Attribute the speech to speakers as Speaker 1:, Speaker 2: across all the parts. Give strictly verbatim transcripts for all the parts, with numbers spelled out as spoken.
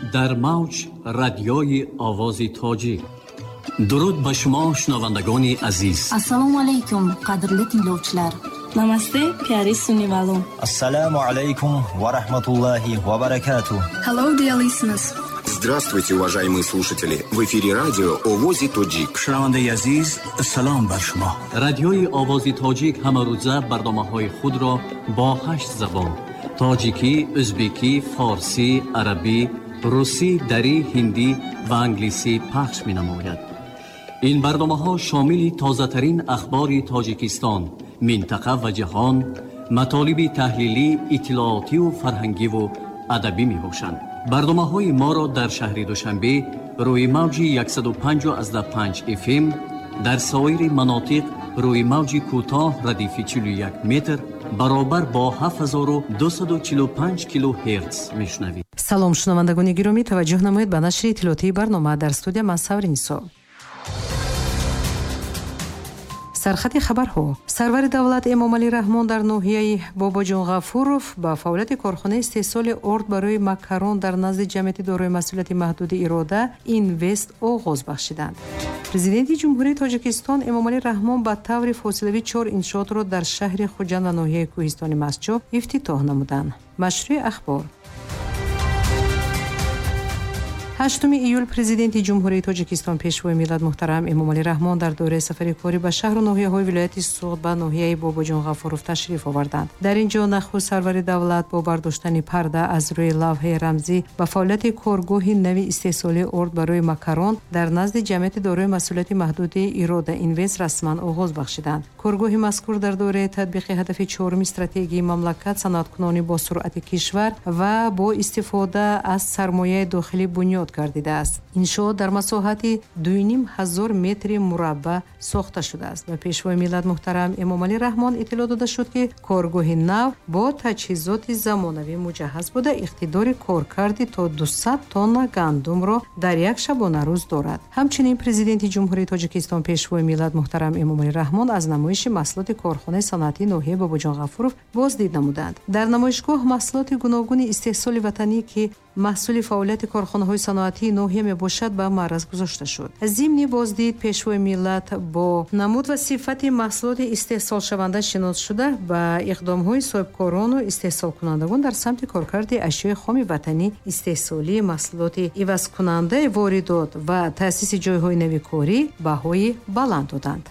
Speaker 1: در موج رادیوی آواز تاجیک. درود به شما شنوندگان عزیز.
Speaker 2: Assalomu alaykum qadrli tinglovchilar.
Speaker 3: Namaste pyari sunnivalon.
Speaker 4: Assalomu alaykum wa rahmatullahi wa barakatuh.
Speaker 3: Hello dear listeners.
Speaker 5: Здравствуйте, уважаемые слушатели. В эфире радио «Овози Тоджик».
Speaker 6: شنونده عزیز سلام بر شما.
Speaker 1: رادیوی آواز تاجیک همه روزه برنامه‌های خود را با هشت زبان: تاجیکی، ازبکی، فارسی، عربی، روسی، دری، هندی و انگلیسی پخش می‌نماید. این برنامه‌ها شامل تازه‌ترین اخبار تاجیکستان، منطقه و جهان، مطالب تحلیلی، اطلاعاتی و فرهنگی و ادبی می‌باشند. برنامه‌های ما را در شهر دوشنبه روی موج صد و پنج و پنج اف ام، در سایر مناطق روی موج کوتاه ردیف چهل و یک متر برابر با هفت هزار و دویست و چهل و پنج کیلو هرتز میشنوید.
Speaker 7: سلام شنوندگان گرامی، توجه نمایید به نشر اطلاعاتی برنامه. در استودیو من سورینسو. سرخط خبرها: سرور دولت امام علی رحمان در ناحیه باباجان غفورов با فعالیت کارخانه استحصال ارد برای مکرون در نزد جمعیت دارای مسئولیت محدود اراده اینوست آغاز بخشیدند. پرزیدنت جمهوری تاجیکستان امام علی رحمان با طور فاصله‌ای چهار انشاءات را در شهر خوجند و ناحیه کوهستان مسجد افتتاح نمودند. مشروع اخبار: هشتم ایول پرزیدنت جمهوری تاجیکستان پیشوای ملت محترم امام علی رحمان در دوره سفر کاری به شهر و ناحیه‌های ولایت سوغد و ناحیه باباجان غفورов تشریف آوردند. در اینجا نخست سرور دولت با برداشتن پرده از روی لوحه رمزی با فعالیت کارگاه نوی استحصال ارد برای مکرون در نزد جمعیت دارای مسئولیت محدود اراده اینوست رسما آغاز بخشیدند. کارگاه مذکور در دوره تطبیق هدف چهارم استراتژی مملکت صنعت‌کنانی با سرعت کشور و با استفاده از سرمایه داخلی بنیاد گردیده است. انشاء در مساحت دو و نیم هزار متر مربع ساخته شده است و پیشوای ملت محترم امام علی رحمان اطلاع داده شد که کارگاه نو با تجهیزات زمانوی مجهز بوده اقتدار کارکردی تا دویست تن گندم را در یک شبانه روز دارد. همچنین پرزیدنت جمهوری تاجیکستان پیشوای ملت محترم امام علی رحمان از نمایش محصولات کارخانه صنعتی ناحیه باباجان غفورov بازدید نمودند. در نمایشگاه محصولات گوناگون استحصال وطنی که محصول فعالیت کارخانه‌های صنعتی ناحیه میباشد به معرض گذاشته شد. ضمن بازدید پیشوای ملت با نمود و صفت محصولات استحصال شونده شناخته شده با اقدام‌های صاحبکاران و استحصال کنندگان در سمت کارکرد اشیاء خام وطنی، استحصالی محصولات عوض کننده واردات و تأسیس جای‌های نوی کاری بهای بلند دادند.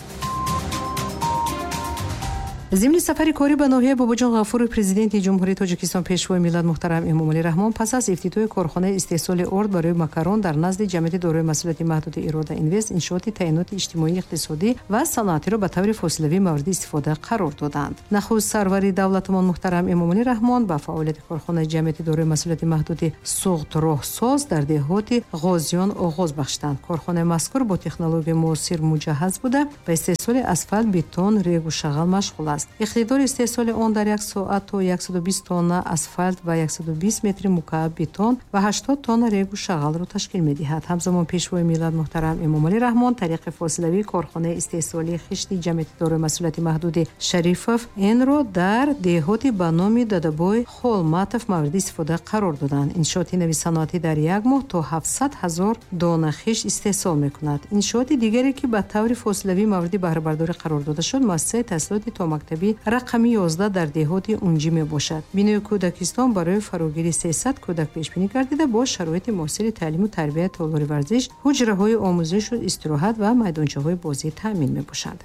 Speaker 7: ضمن سفر کاری به ناحیه باباجان غفور پرزیدنت جمهوری تاجیکستان پیشوای ملت محترم امام علی رحمان پس از افتتاح کارخانه استحصال ارد برای مکرون در نزد جمعیت دارای مسئولیت محدود اراده اینوست انشاءات تعینات اجتماعی، اقتصادی و صنعتی را به طور فاصله‌ای مورد استفاده قرار دادند. نخست سرور دولتمان محترم امام علی رحمان با فعالیت کارخانه جمعیت دارای مسئولیت محدود سوخت راهساز در دهات غازیان آغاز بخشیدند. کارخانه مذکور با تکنولوژی معاصر مجهز بوده به استحصال اسفالت، بتون، ریگ و شغل مشغول است. اقتدار استحصال آن در یک ساعت تا صد و بیست تن اسفالت و صد و بیست متر مکعب بتون و هشتاد تن ریگ و شغل را تشکیل می‌دهد. همزمان پیشوای ملت محترم امام علی رحمان طریق فاصله‌ای کارخانه استحصالی خشت جمعیت دارای مسئولیت محدود شریفov این را در دهات به نام دادبای خولماتov مورد استفاده قرار دادند. انشاءات نوی صنعتی در یک ماه تا هفتصد هزار دانه خشت استحصال می‌کند. انشاءات دیگری که به طور فاصله‌ای مورد بهره برداری قرار داده شد مؤسسه تحصیلات تا مکتبی رقمی یازده در دهات اونجی می باشد. بینای کودکستان برای فراگیری سیصد کودک پیش بینی گردیده با شرایط معاصر تعلیم و تربیت، تالار ورزش، حجره های آموزش و استراحت و میدانچه های بازی تامین می باشند.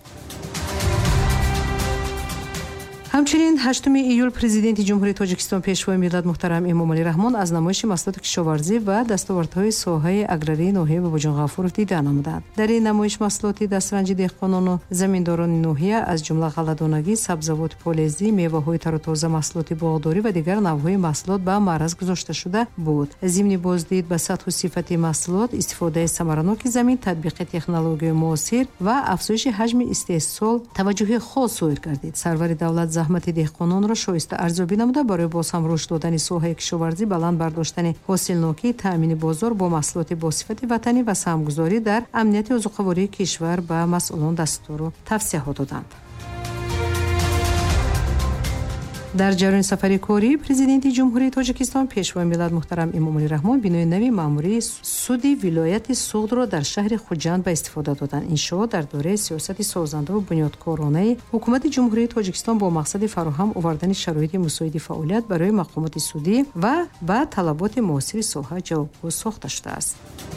Speaker 7: همچنین هشتم ایول پرزیدنت جمهوری تاجیکستان پیشوای ملت محترم امام علی رحمان از نمایش محصولات کشاورزی و دستاوردهای ساحه اگراری ناحیه باباجان غفورov دیدار نمودند. در این نمایش محصولات دسترنج دهقانان و زمینداران ناحیه از جمله غله‌دانگی، سبزیجات پالایزی، میوه‌های تر و تازه، محصولات باغداری و دیگر نوع‌های محصولات به معرض گذاشته شده بود. ضمن بازدید به سطح و صفت محصولات، استفاده ثمرناک زمین، تطبیق تکنولوژی معاصر و افزایش حجم استحصال توجه خاص حائل گردید. سرور دولت زحمت دهقانان را شایسته ارزیابی نموده برای باز هم رشد دادن ساحه کشاورزی، بلند برداشتن حاصلناکی، تامین بازار با محصولات با صفت وطنی و سهمگذاری در امنیت عضوخواری کشور به مسئولان دستور و توصیه دادند. در جریان سفر کاری پرزیدنت جمهوری تاجیکستان پیشوای ملت محترم امامعلی رحمان بینای نوی ماموری سودی ولایت سوغد را در شهر خوجند به استفاده دادند. این شو در دوره سیاست سازنده و بنیادکارانه حکومت جمهوری تاجیکستان با مقصد فراهم آوردن شرایط مساعد فعالیت برای مقامات سودی و به طلبات معاصر ساحه جوابگو ساخته شده است.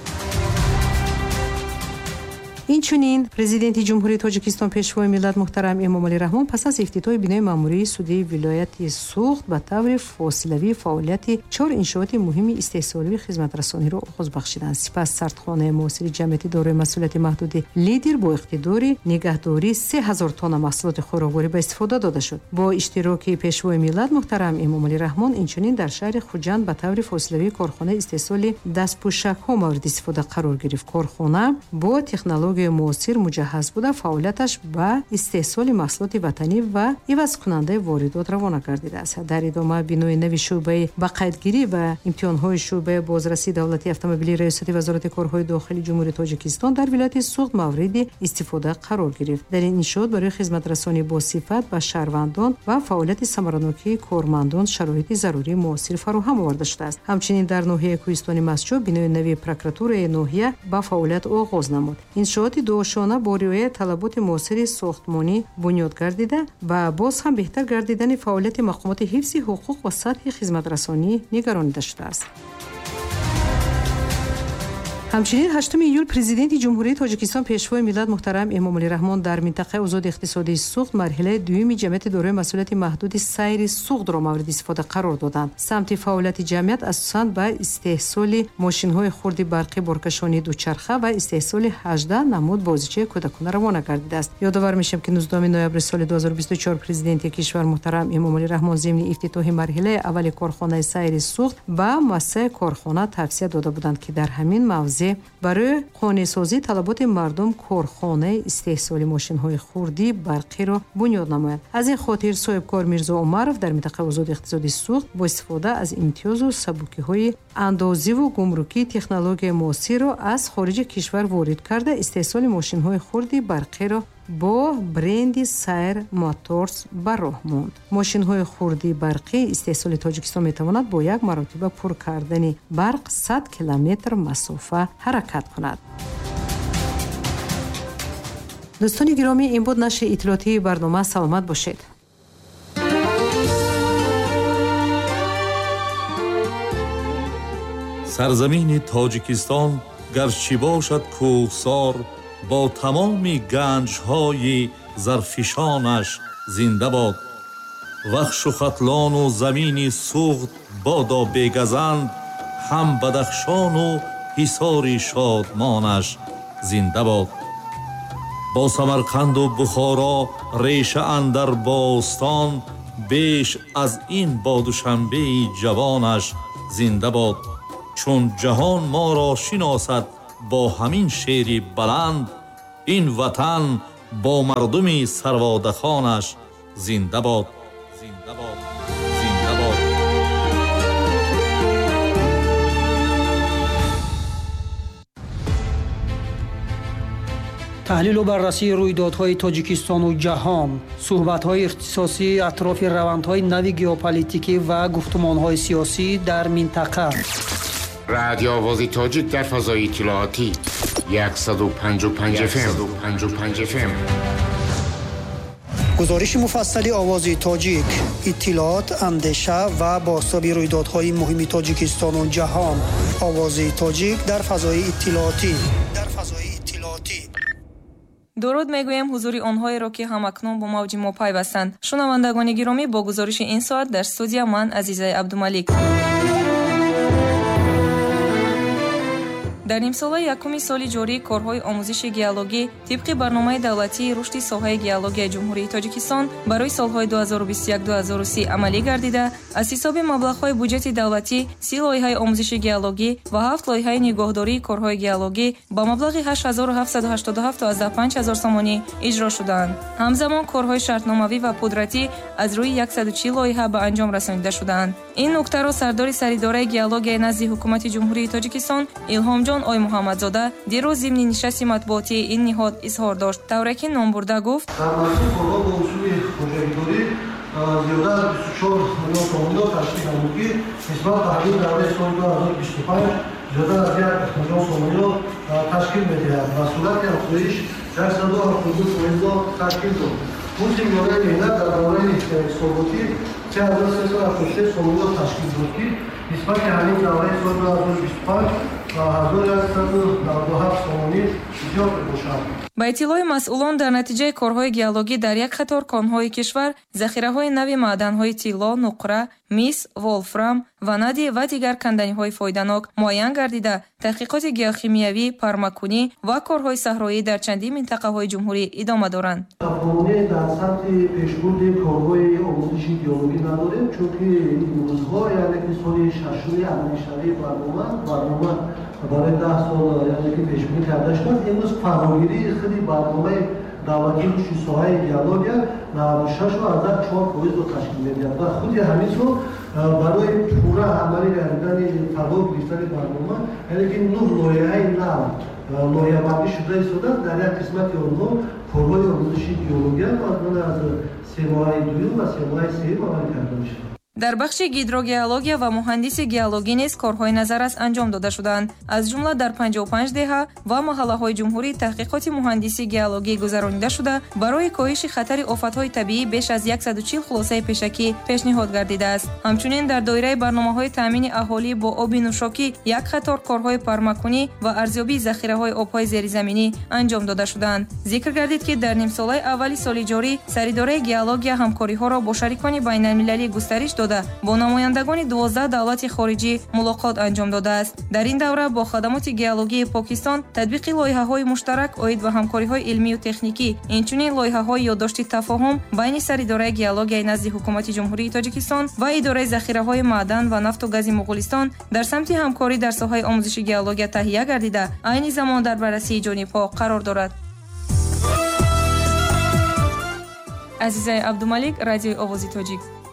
Speaker 7: اینچنین پرزیدنت جمهوری تاجیکستان پیشوای ملت محترم امامعلی رحمان پس از افتتاح بنای ماموری سودی ولایت سوغد به طور فاصلوی فعالیت چهار انشاءات مهم استحصالی خدمت رسانی را آغاز بخشیدند. سپس سردخانه معاصر جمعیتی دارای مسئولیت محدود لیدر با اقتدار نگهداری سه هزار تن محصولات خوراکواری به استفاده داده شد. با اشتراک پیشوای ملت محترم امامعلی رحمان اینچنین در شهر خوجند به طور فاصلوی کارخانه استحصال دستپوشک ها مورد استفاده قرار گرفت. کارخانه با تکنولوژی معاصر مجهز بوده فعالیتش به استحصال محصولات وطنی و عوض کننده واردات روانه گردیده است. در ادامه بنای نوی شعبه به قیدگیری و امتحانهای شعبه بازرسی دولتی اتومبیلی ریاست وزارت کارهای داخلی جمهوری تاجیکستان در ولایت سوغد مورد استفاده قرار گرفت. در این انشاءات برای خدمت رسانی با صفت به شهروندان و فعالیت ثمره‌ناک کارمندان شرایط ضروری معاصر فراهم آورده شده است. همچنین در ناحیه کوهستانی مسجد بنای نوی پروکراتور ناحیه به فعالیت آغاز نمود. انشاءات دوشانه با رعایت طلبات معاصر ساختمانی بنیاد گردیده و باز هم بهتر گردیدن فعالیت مقامات حفظ حقوق و سطح خدمت رسانی نگرانیده شده است. همچنین هشتم ایول پرزیدنت جمهوری تاجیکستان پیشوای ملت محترم امامعلی رحمان در منطقه آزاد اقتصادی سوغد مرحله دوم جمعیت دارای مسئولیت محدود سیر سوغد را مورد استفاده قرار دادند. سمت فعالیت جمعیت اساساً به استحصال ماشین‌های خرد برقی بارکشانی دوچرخه و استحصال هجده نمود بازیچه کودکانه روانه گردیده است. یادآور میشم که نوزدهم نوامبر سال دو هزار و بیست و چهار پرزیدنت کشور محترم امامعلی رحمان ضمن افتتاح مرحله اول کارخانه سیر سوغد به مؤسسه کارخانه توصیه داده بودند که در همین موضوع برای خانه‌سازی طلبات مردم کارخانه استحصال ماشین‌های خردی برقی را بنیاد نماید. از این خاطر صاحبکار میرزا عمرов در منطقه آزاد اقتصادی سوغد با استفاده از امتیاز و سبوکی‌های اندازی و گمرکی تکنولوژی معاصر را از خارج کشور وارد کرده استحصال ماشین‌های خردی برقی را با برند سیر موتورز بر راه ماند. ماشین‌های خردی برقی استحصال تاجیکستان می‌تواند با یک مرتبه پر کردن برق صد کیلومتر مسافت حرکت کند. دوستان گرامی، این بود نشر اطلاعاتی برنامه. سلامت باشید.
Speaker 8: سرزمین تاجیکستان گرچه باشد کوهسار، با تمام گنج‌های زرفشانش زنده باد. وخش و ختلان و زمین سوغد بادا بگزند، هم بدخشان و حصار شادمانش زنده باد. با سمرقند و بخارا ریشه اندر باستان، بیش از این با دوشنبه جوانش زنده باد. چون جهان ما را شناسد با همین شعر بلند، این وطن با مردم سرواده خانش زنده باد. زنده باد. زنده باد.
Speaker 9: تحلیل و بررسی رویدادهای تاجیکستان و جهان، صحبت‌های اختصاصی اطراف روندهای نوی ژئوپلیتیکی و گفتمان‌های سیاسی در منطقه.
Speaker 10: رادیو آواز تاجیک در فضای اطلاعاتی صد و پنجاه و پنج اف ام.
Speaker 9: گزارش مفصلی آواز تاجیک، اطلاعات، اندیشه و بازتاب رویدادهای مهم تاجیکستان و جهان. آواز تاجیک در فضای اطلاعاتی. در فضای اطلاعاتی.
Speaker 11: درود میگویم حضور آنهایی را که همکنون با موج ما پیوستند. شنوندگان گرامی، با گزارش این ساعت در استودیو من عزیزه عبدالملک. در نیمسال یکم سال جاری کارهای آموزش گیولوژی طبق برنامه دولتی رشد ساحه گیولوژی جمهوری تاجیکستان برای سالهای دو هزار و بیست و یک تا دو هزار و سی عملی گردیده. از حساب مبلغ‌های بودجت دولتی سی لایحه آموزش گیولوژی و هفت لایحه نگهداری کارهای گیولوژی با مبلغ هشت هزار و هفتصد و هشتاد و هفت تا از پنج هزار سامانی اجرا شدند. همزمان کارهای شرطنامه‌ای و پودراتی از روی صد و چهل لایحه به انجام رسانیده شدند. این نکته را سردار سریداره گیولوژی نزد حکومت جمهوری تاجیکستان الهام جان آی محمدزاده دیروز ضمن نشست مطبوعاتی این نهاد اظهار داشت. طوری که نام برده گفت:
Speaker 12: در مسیر کارها با اصول پروژه‌داری
Speaker 9: زیاده از بیست و چهار میلیون تومان تشکیل نمود که نسبت به همین دوره سال دو هزار و بیست و پنج زیاده از یک میلیون تومان تشکیل می‌دهد و صورت افزایش صد و هفتاد و دو فیصد تشکیل داد. پول میانه ملت در دوره ثابتی سه هزار و سیصد و هفتاد و سه تومان تشکیل داد که نسبت به همین دوره سال دو هزار و بیست و پنج هزار و صد و نود و هفت تومانی زیاد باشد.
Speaker 11: ба иттилои масъулон дар натиҷаи корҳои геологӣ дар як қатор конҳои кишвар захираҳои нави маъданҳои тилло, нуқра, мис, волфрам, ванади ва дигар канданиҳои фоиданок муайян гардида таҳқиқоти геохимиявӣ, пармакунӣ ва корҳои саҳроӣ дар чандин минтақаҳои ҷумҳурӣ идома доранд.
Speaker 9: Тавоне дар сатҳи пешбурди корҳои омӯзиши геологӣ надорем, чунки имрӯзҳо яъне ки соли шашуми амалишавии барнома барнома барои даҳ сол яъне ки пешбурӣ карда шуд. имрӯз фаъолгирии худи барномаи давлатии рушди соҳаи геология наваду шаш озад чор фоизро ташкил медиҳад ва худи ҳамин сол барои пурра амалӣ гардидани фаъол гирифтани барнома яъне ки нӯҳ лоиҳаи нав лоиҳабандӣ шуда истодааст. дар як қисмати онҳо корҳои омӯзиши геология аз семоаи дуюм ва семоаи сеюм амалӣ карда мешавад.
Speaker 11: дар бахши гидрогеология ва муҳандиси геологӣ низ корҳои назаррас анҷом дода шуданд. аз ҷумла дар панҷоҳу панҷ деҳа ва маҳаллаҳои ҷумҳурӣ таҳқиқоти муҳандисӣ геологӣ гузаронида шуда барои коҳиши хатари офатҳои табиӣ беш аз сад و چهل хулосаи пешакӣ пешниҳод гардидааст. ҳамчунин дар доираи барномаҳои таъмини аҳолӣ бо оби нӯшокӣ як қатор корҳои пармакунӣ ва арзёбии захираҳои обҳои зеризаминӣ анҷом дода шуданд. зикр гардид ки дар нимсолаи аввали соли ҷорӣ саридораи геология ҳамкориҳоро бо шарикони байналмилалӣ густариш бо намояндагони дувоздаҳ давлати хориҷӣ мулоқот анҷом додааст. дар ин давра бо хадамоти геологии покистон татбиқи лоиҳаҳои муштарак оид ба ҳамкориҳои илмию техникӣ, инчунин лоиҳаҳои ёддошти тафоҳум байни саридораи геологияи назди ҳукумати ҷумҳурии тоҷикистон ва идораи захираҳои маъдан ва нафту гази муғулистон дар самти ҳамкорӣ дар соҳаи омӯзиши геология таҳия гардида айни замон дар баррасии ҷонибҳо қарор дорад. азизаи абдумалик, радиои овози тоҷик.